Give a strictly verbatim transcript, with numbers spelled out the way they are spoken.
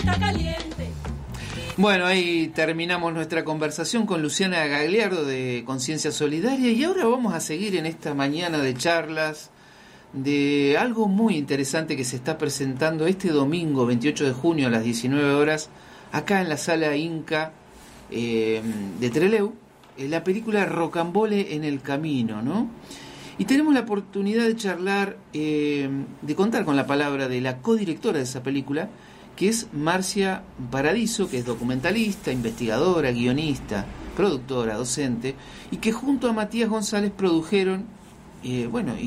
está caliente. Bueno, ahí terminamos nuestra conversación con Luciana Gagliardo de Conciencia Solidaria y ahora vamos a seguir en esta mañana de charlas de algo muy interesante que se está presentando este domingo veintiocho de junio a las diecinueve horas acá en la Sala Inca eh, de Trelew, eh, la película Rocambole en el Camino, ¿no? Y tenemos la oportunidad de charlar, eh, de contar con la palabra de la codirectora de esa película, que es Marcia Paradiso, que es documentalista, investigadora, guionista, productora, docente, y que junto a Matías González produjeron, eh, bueno,